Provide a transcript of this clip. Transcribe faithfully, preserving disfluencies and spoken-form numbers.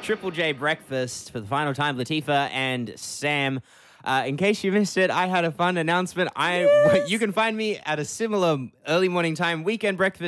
Triple J Breakfast for the final time. Latifah and Sam. Uh, in case you missed it, I had a fun announcement. I Yes. You can find me at a similar early morning time weekend breakfast